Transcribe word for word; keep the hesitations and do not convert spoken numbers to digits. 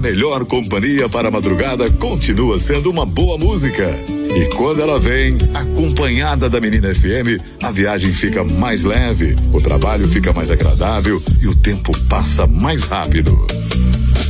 melhor companhia para a madrugada continua sendo uma boa música. E quando ela vem, acompanhada da Menina F M, a viagem fica mais leve, o trabalho fica mais agradável e o tempo passa mais rápido.